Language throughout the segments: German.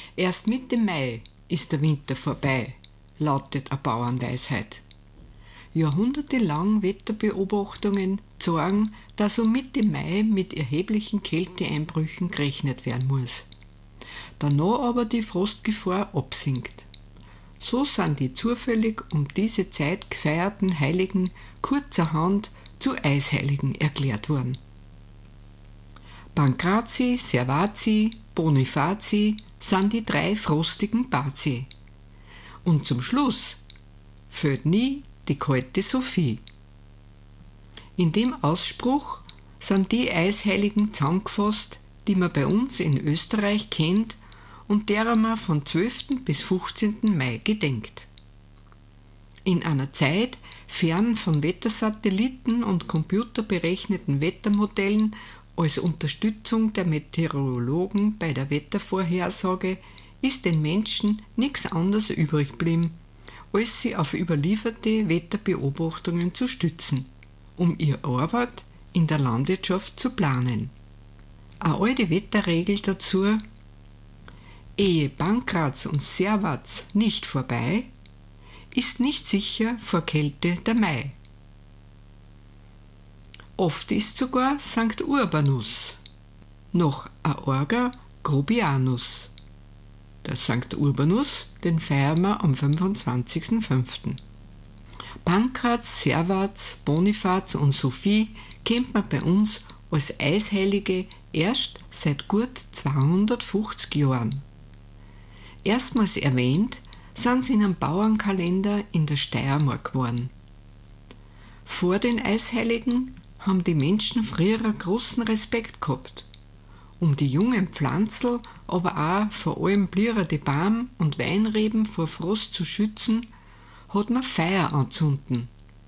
Erst Mitte Mai ist der Winter vorbei, lautet eine Bauernweisheit. Jahrhundertelang Wetterbeobachtungen zeigen, dass um Mitte Mai mit erheblichen Kälteeinbrüchen gerechnet werden muss. Danach aber die Frostgefahr absinkt. So sind die zufällig um diese Zeit gefeierten Heiligen kurzerhand zu Eisheiligen erklärt worden. Pankrazi, Servazi, Bonifazi sind die 3 frostigen Bazi. Und zum Schluss fehlt nie die kalte Sophie. In dem Ausspruch sind die Eisheiligen zusammengefasst, die man bei uns in Österreich kennt und derer man von 12. bis 15. Mai gedenkt. In einer Zeit fern von Wettersatelliten und computerberechneten Wettermodellen als Unterstützung der Meteorologen bei der Wettervorhersage ist den Menschen nichts anderes übrig geblieben, als sie auf überlieferte Wetterbeobachtungen zu stützen, um ihre Arbeit in der Landwirtschaft zu planen. Eine alte Wetterregel dazu: Ehe Pankraz und Servaz nicht vorbei, ist nicht sicher vor Kälte der Mai. Oft ist sogar St. Urbanus noch Aorga Grobianus. Der St. Urbanus, den feiern wir am 25.05. Pankraz, Servaz, Bonifaz und Sophie kennt man bei uns als Eisheilige erst seit gut 250 Jahren. Erstmals erwähnt sind sie in einem Bauernkalender in der Steiermark geworden. Vor den Eisheiligen haben die Menschen früher einen großen Respekt gehabt. Um die jungen Pflanzl, aber auch vor allem blierende Baum und Weinreben vor Frost zu schützen, hat man Feuer anzünden.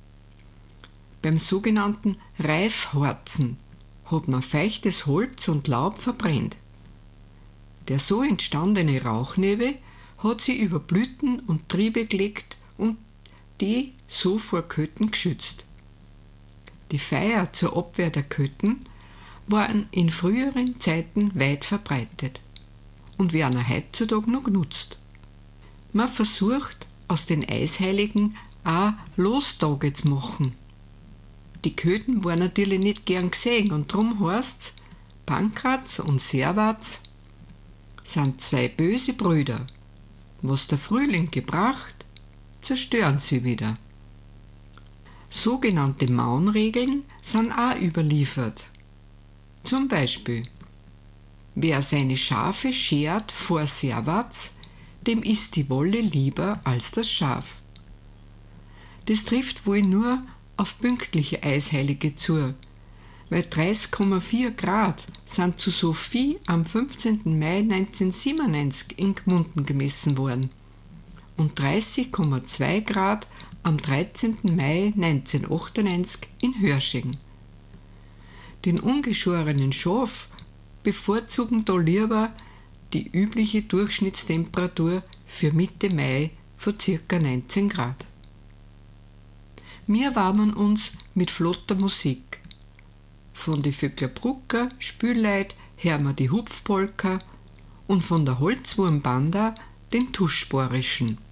Beim sogenannten Reifharzen hat man feuchtes Holz und Laub verbrennt. Der so entstandene Rauchnebel hat sie über Blüten und Triebe gelegt und die so vor Köten geschützt. Die Feuer zur Abwehr der Köten waren in früheren Zeiten weit verbreitet und werden heutzutage noch genutzt. Man versucht aus den Eisheiligen auch Lostage zu machen. Die Köten waren natürlich nicht gern gesehen und drum heißt's, Pankraz und Servaz sind 2 böse Brüder. Was der Frühling gebracht, zerstören sie wieder. Sogenannte Maunregeln sind auch überliefert. Zum Beispiel: Wer seine Schafe schert vor Servaz, dem ist die Wolle lieber als das Schaf. Das trifft wohl nur auf pünktliche Eisheilige zu, weil 30,4 Grad sind zu Sophie am 15. Mai 1997 in Gmunden gemessen worden und 30,2 Grad am 13. Mai 1998 in Hörsching. Den ungeschorenen Schaf bevorzugen da lieber die übliche Durchschnittstemperatur für Mitte Mai von ca. 19 Grad. Wir warmen uns mit flotter Musik. Von die Vöcklerbrucker Spülleid hören wir die Hupfpolka und von der Holzwurmbanda den Tuschsporischen.